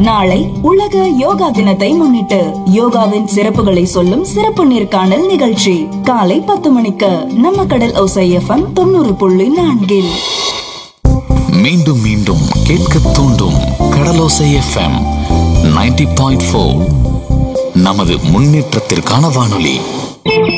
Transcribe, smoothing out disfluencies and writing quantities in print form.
நாளை உலக யோகா தினத்தை முன்னிட்டு யோகாவின் சிறப்புகளை சொல்லும் சிறப்பு நேர்காணல் நிகழ்ச்சி காலை 10 மணிக்கு நம்ம கடல் ஓசை FM 90.4. மீண்டும் மீண்டும் கேட்க தூண்டும் கடலோசை FM 90.4. நமது முன்னேற்றத்திற்கான வானொலி.